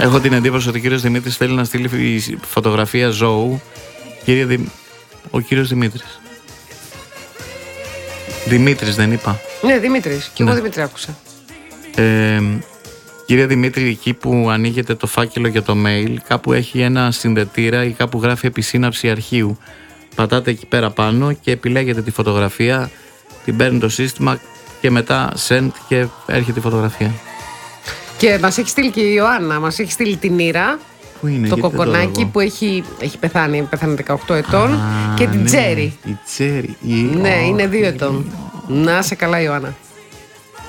Έχω την εντύπωση ότι ο κύριος Δημήτρης θέλει να στείλει φωτογραφία ζώου. Ο κύριος Δημήτρης. Δημήτρης δεν είπα? Ναι, Δημήτρης. Και εγώ Δημήτρη άκουσα. Κύριε Δημήτρη, εκεί που ανοίγετε το φάκελο για το mail, κάπου έχει ένα συνδετήρα ή κάπου γράφει επισύναψη αρχείου. Πατάτε εκεί πέρα πάνω και επιλέγετε τη φωτογραφία, την παίρνει το σύστημα και μετά send και έρχεται η φωτογραφία. Και μας έχει στείλει και η Ιωάννα, μας έχει στείλει την Ήρα, το κοκονάκι που έχει πεθάνει 18 ετών, και την Τζέρι. Η Τζέρι. Ναι, είναι 2 ετών. Να σε καλά, Ιωάννα.